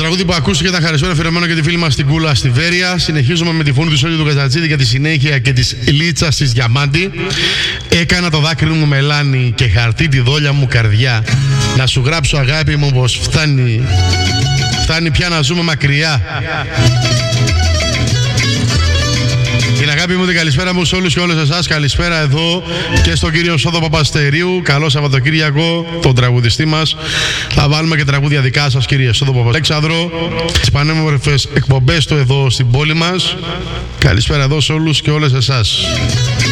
τραγούδι που ακούστηκε ήταν χαρισμένο αφιερωμένο για τη φίλη μας την Κούλα στη Βέρεια. Συνεχίζουμε με τη φωνή του Σόλιου του Κατσατζίδη για τη συνέχεια και της Λίτσας της Διαμάντη. Έκανα το δάκρυ μου μελάνι και χαρτί τη δόλια μου καρδιά. Να σου γράψω αγάπη μου πως φτάνει πια να ζούμε μακριά. Την αγάπη μου, την καλησπέρα μου σε όλους και όλες εσάς. Καλησπέρα εδώ και στον κύριο Σόδο Παπαστερίου. Καλό Σαββατοκύριακο, τον τραγουδιστή μας. Θα βάλουμε και τραγούδια δικά σας, κύριε Σόδο Παπαστερίου. Τις πανέμορφες εκπομπές του εδώ στην πόλη μας. Καλησπέρα εδώ σε όλους και όλες εσάς.